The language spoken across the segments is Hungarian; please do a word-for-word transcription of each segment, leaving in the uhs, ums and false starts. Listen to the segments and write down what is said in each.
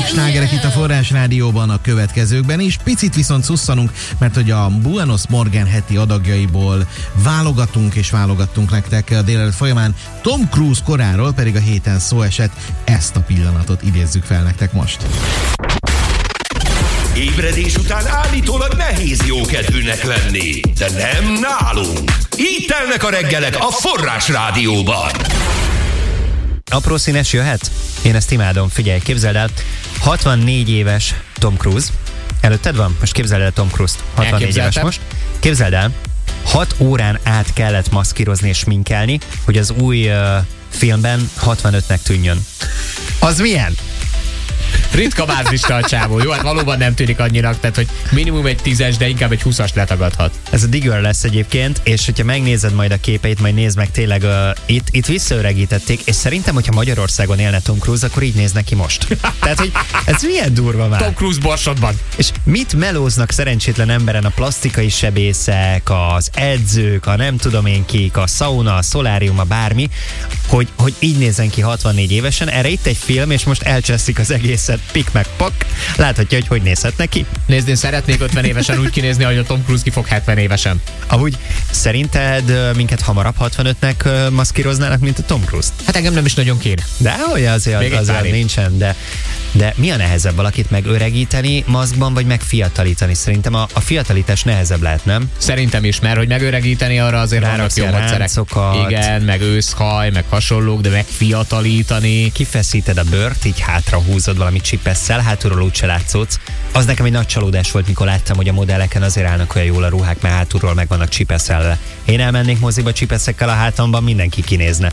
slágerek itt a Forrás Rádióban a következőkben is. Picit viszont szusszanunk, mert hogy a Buenos Morgan heti adagjaiból válogatunk és válogattunk nektek a délelőtt folyamán. Tom Cruise koráról pedig a héten szó esett. Ezt a pillanatot idézzük fel nektek most. Ébredés után állítólag nehéz jókedvűnek lenni, de nem nálunk. Így telnek a reggelek a Forrás Rádióban. Apró színes jöhet? Én ezt imádom, figyelj, képzeld el, hatvannégy éves Tom Cruise, előtted van? Most képzeld el Tom Cruise-t, hatvannégy éves most. Képzeld el, hat órán át kellett maszkírozni és sminkelni, hogy az új uh, filmben hatvanötnek tűnjön. Az milyen? Ritka bázista a csávó. Jó, hát valóban nem tűnik annyinak, tehát hogy minimum egy tízes, de inkább egy húszast letagadhat. Ez a Digger lesz egyébként, és hogyha megnézed majd a képeit, majd nézd meg tényleg, uh, itt, itt visszaöregítették, és szerintem, hogyha Magyarországon élne Tom Cruise, akkor így néz neki most. Tehát, hogy ez milyen durva már. Tom Cruise borsodban. És mit melóznak szerencsétlen emberen a plastikai sebészek, az edzők, a nem tudom én kik, a sauna, a szolárium, a bármi, hogy, hogy így nézzen ki hatvannégy évesen. Erre itt egy film, és most elcseszik az egészet, pik meg pak. Láthatja, hogy hogy nézhet neki. Nézd, én szeretnék ötven évesen úgy kinézni, hogy a Tom Cruise ki fog hetven évesen. Amúgy szerinted minket hamarabb hatvanötnek maszkíroznának, mint a Tom Cruise-t? Hát engem nem is nagyon kéne. De hogy azért, azért nincsen, de, de mi a nehezebb valakit megöregíteni maszkban, vagy megfiatalítani? Szerintem a, a fiatalítás nehezebb lehet, nem? Szerintem is, mert hogy megöregíteni arra azért vannak jó módszerek. Igen, meg őszhaj, meg hasonlók, de megfiatalítani. Kifeszíted a bőrt, így hátra húzod valami csipesszel, hátulról úgyse látszódsz. Az nekem egy nagy csalódás volt, mikor láttam, hogy a modelleken azért állnak olyan jól a ruhák, mert hátulról meg vannak csipeszelve. Én elmennék moziba csipeszekkel a hátamban, mindenki kinézne.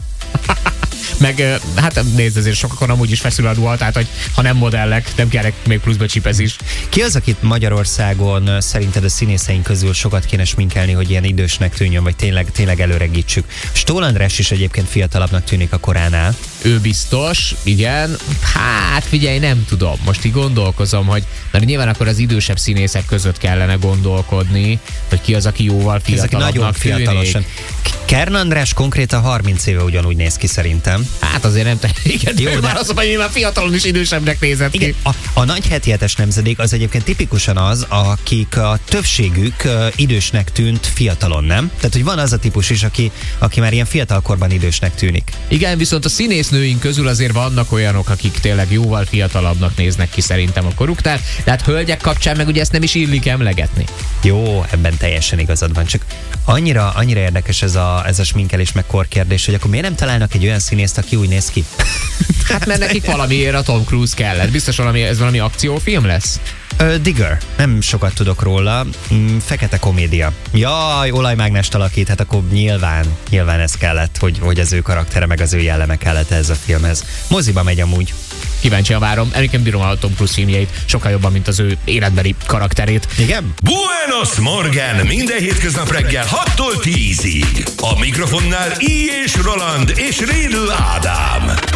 Meg hát nézd, azért sokakon amúgy is feszül a ruha, tehát hogy ha nem modellek, nem kellene még pluszba csipezés. Ki az, akit Magyarországon szerinted a színészeink közül sokat kéne sminkelni, hogy ilyen idősnek tűnjön, vagy tényleg, tényleg előregítsük? Stól András is egyébként fiatalabbnak tűnik a koránál. Ő biztos, igen. Hát figyelj, nem tudom. Most így gondolkozom, hogy mert nyilván akkor az idősebb színészek között kellene gondolkodni, hogy ki az, aki jóval fiatalabbnak nagyon fiatalosan. Kern András konkrétan harminc éve ugyanúgy néz ki szerintem. Hát azért nem te, igen, jó, de már az, hogy nyilván fiatalon is idősebbnek nézett ki. Igen, a, a nagy heti hetes nemzedék az egyébként tipikusan az, akik a többségük uh, idősnek tűnt fiatalon, nem? Tehát, hogy van az a típus is, aki, aki már ilyen fiatalkorban idősnek tűnik. Igen, viszont a színésznőink közül azért vannak olyanok, akik tényleg jóval fiatalabbnak néznek ki szerintem a koruknál, de hát hölgyek kapcsán meg ugye ezt nem is illik emlegetni. Jó, ebben teljesen igazad van, csak annyira, annyira érdekes ez a, ez a sminkelés meg korkérdés, hogy akkor miért nem találnak egy olyan színészt, aki úgy néz ki? Hát mert nekik valamiért a Tom Cruise kellett. Biztos valami, ez valami akciófilm lesz? Uh, Digger. Nem sokat tudok róla. Mm, fekete komédia. Jaj, olajmágnest alakít, hát akkor nyilván, nyilván ez kellett, hogy, hogy az ő karaktere meg az ő jelleme kellett ez a filmhez. Moziba megy amúgy. Kíváncsian várom. Egyébként bírom a Tom Cruise filmjeit sokkal jobban, mint az ő életbeli karakterét. Igen? Buenos Morgan minden hétköznap reggel hattól tízig. A mikrofonnál I. és Roland és Rédl Ádám.